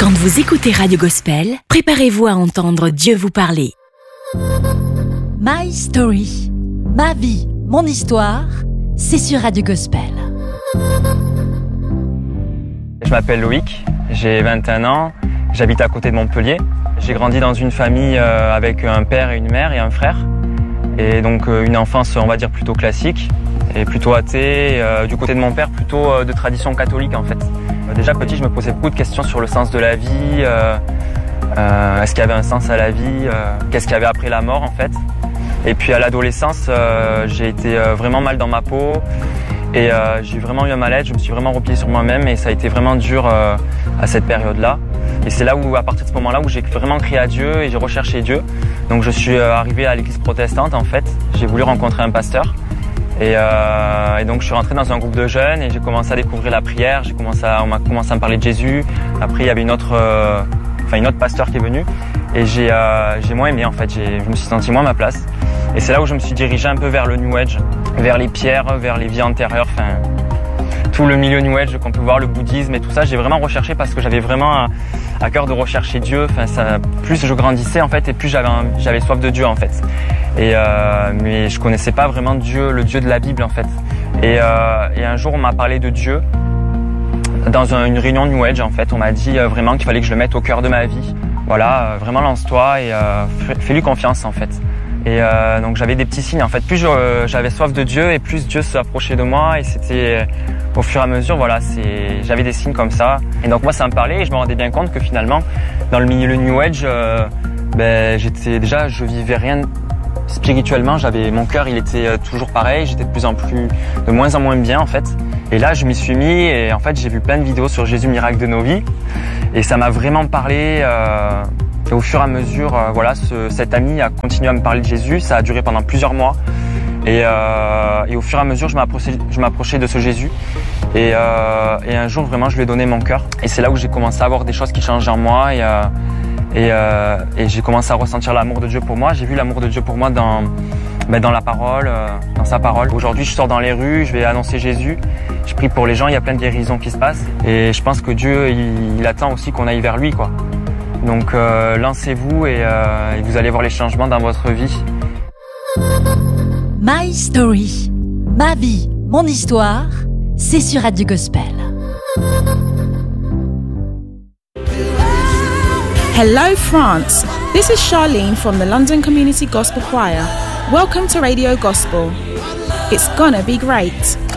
Quand vous écoutez Radio Gospel, préparez-vous à entendre Dieu vous parler. My Story, ma vie, mon histoire, c'est sur Radio Gospel. Je m'appelle Loïc, j'ai 21 ans, j'habite à côté de Montpellier. J'ai grandi dans une famille avec un père et une mère et un frère. Et donc une enfance, on va dire, plutôt classique et plutôt athée. Du côté de mon père, plutôt de tradition catholique en fait. Déjà petit, je me posais beaucoup de questions sur le sens de la vie. Est-ce qu'il y avait un sens à la vie? Qu'est-ce qu'il y avait après la mort en fait? Et puis à l'adolescence, j'ai été vraiment mal dans ma peau. Et j'ai vraiment eu un mal-être, je me suis vraiment replié sur moi-même et ça a été vraiment dur à cette période-là. Et c'est là où, à partir de ce moment-là, où j'ai vraiment crié à Dieu et j'ai recherché Dieu. Donc je suis arrivé à l'église protestante en fait. J'ai voulu rencontrer un pasteur. Et donc je suis rentré dans un groupe de jeunes et j'ai commencé à découvrir la prière. On m'a commencé à me parler de Jésus. Après il y avait une autre pasteur qui est venue. Et j'ai moins aimé en fait. Je me suis senti moins à ma place. Et c'est là où je me suis dirigé un peu vers le New Age, vers les pierres, vers les vies antérieures, tout le milieu New Age qu'on peut voir, le bouddhisme et tout ça. J'ai vraiment recherché parce que j'avais vraiment à cœur de rechercher Dieu. Plus je grandissais en fait et plus j'avais soif de Dieu en fait. Mais je connaissais pas vraiment Dieu, le Dieu de la Bible en fait. Et un jour on m'a parlé de Dieu dans une réunion New Age en fait. On m'a dit vraiment qu'il fallait que je le mette au cœur de ma vie. Voilà, vraiment lance-toi et fais-lui confiance en fait. Et donc j'avais des petits signes en fait. Plus j'avais soif de Dieu et plus Dieu s'approchait de moi et c'était au fur et à mesure, voilà, j'avais des signes comme ça. Et donc moi ça me parlait et je me rendais bien compte que finalement dans le milieu New Age, je vivais rien spirituellement. Mon cœur il était toujours pareil, j'étais de moins en moins bien en fait. Et là je m'y suis mis et en fait j'ai vu plein de vidéos sur Jésus miracle de nos vies et ça m'a vraiment parlé. Et au fur et à mesure, cet ami a continué à me parler de Jésus. Ça a duré pendant plusieurs mois. Et au fur et à mesure, je m'approchais de ce Jésus. Et un jour, vraiment, je lui ai donné mon cœur. Et c'est là où j'ai commencé à avoir des choses qui changeaient en moi. Et j'ai commencé à ressentir l'amour de Dieu pour moi. J'ai vu l'amour de Dieu pour moi dans la parole, dans sa parole. Aujourd'hui, je sors dans les rues, je vais annoncer Jésus. Je prie pour les gens, il y a plein de guérisons qui se passent. Et je pense que Dieu, il attend aussi qu'on aille vers lui, quoi. Donc lancez-vous et vous allez voir les changements dans votre vie. My Story, ma vie, mon histoire, c'est sur Radio Gospel. Hello France, this is Charlene from the London Community Gospel Choir. Welcome to Radio Gospel. It's gonna be great.